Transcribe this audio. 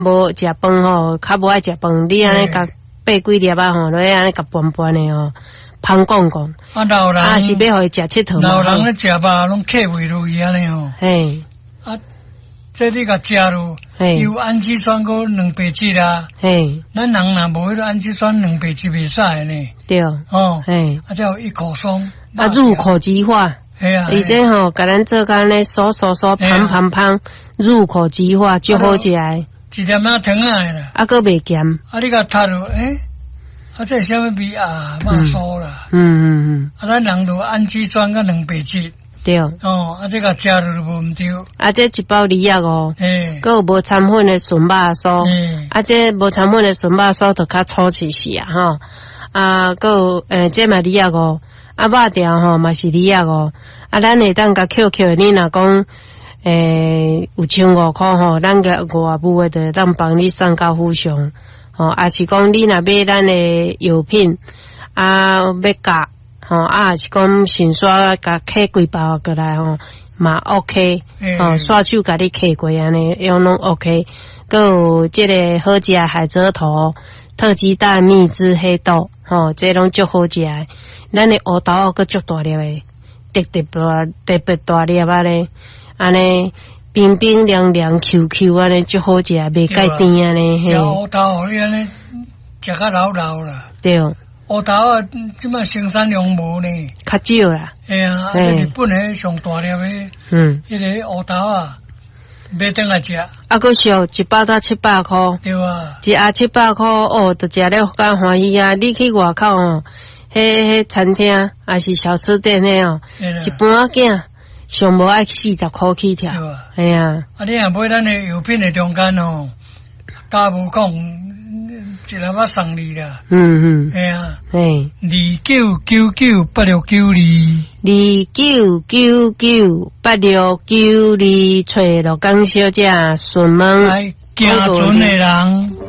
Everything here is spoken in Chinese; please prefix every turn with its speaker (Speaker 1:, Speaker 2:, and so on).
Speaker 1: 无食饭吼，较无爱食饭，你安尼甲爬几粒啊吼，落去安尼甲拌拌的吼，芳讲讲。
Speaker 2: 啊，老人
Speaker 1: 是要互伊食佚佗嘛？
Speaker 2: 老人咧食饱拢客袂落去安尼吼。
Speaker 1: 嘿。
Speaker 2: 啊，这你甲食落，有氨基酸个蛋白质啦。嘿。咱人若无迄个氨基酸蛋白质袂使呢。对。哦。嘿。啊，才有一口松。
Speaker 1: 啊，入口即化。嘿啊。伊这吼，甲咱做干咧，嗦香，入口即化，就好食诶。
Speaker 2: 一点仔糖啊啦。
Speaker 1: 啊，佫袂咸。
Speaker 2: 啊，你甲读落，啊，这什么味啊？麻酥啦。啊，咱人就氨基酸甲蛋白质。对。哦，啊，这个食落就无毋对。啊，这一包梨仔哦。佫有无掺粉的纯肉酥。啊，这无掺粉的纯肉酥就较粗细细啊，吼。啊，佫有这嘛梨仔哦。啊，肉条吼嘛是梨仔哦。啊，咱会当甲扣，你若讲有1500块吼，咱个外部的就当帮你送到府上。吼，啊是讲你若买咱的药品啊要夹吼，啊是讲先刷甲刻几包过来吼，嘛 OK， 吼刷手甲你刻过安尼用拢 OK。佫有即个好食海蜇头、特鸡蛋、蜜汁黑豆，吼这拢足好食诶。咱的乌豆佫足大粒诶，特别大粒啊咧，安尼。冰冰凉凉 QQ 安尼足好食，袂介甜安尼。食乌豆，你安尼食较老啦。对。乌豆啊，即摆生产量无呢。较少啦。嘿啊，日本诶上大粒诶。迄个乌豆啊，买转来食。啊，佫俗一包才700块。对啊。一盒700块哦，都食了介欢喜啊！你去外口哦，迄餐厅还是小吃店诶哦，一般仔囝。上无爱40块起跳，系啊。啊，你若买咱的药品的中间哦，加无讲一粒仔送你啦。系啊。嘿，29998692，29998692，找罗江小姐询问。来，行船的人。